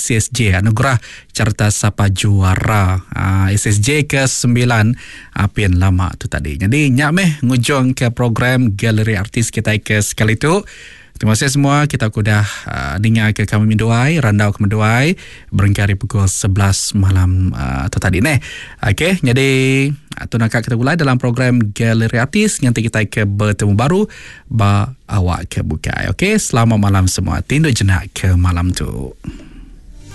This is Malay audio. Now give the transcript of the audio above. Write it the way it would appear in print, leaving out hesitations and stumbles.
SCSJ, Anugerah Carta Sapa Juara SSJ ke-9 Pian lama tu tadi. Jadi nyak meh ngujung ke program Galeri Artis kita ke sekali tu. Terima kasih semua. Kita sudah dengar ke kami menduai, randau ke menduai berengkari pukul 11 malam tu tadi ni. Okey, jadi tu nak kita mulai dalam program Galeri Artis. Nanti kita ke bertemu baru ba awak ke bukai. Okey, selamat malam semua. Tindu jenak ke malam tu.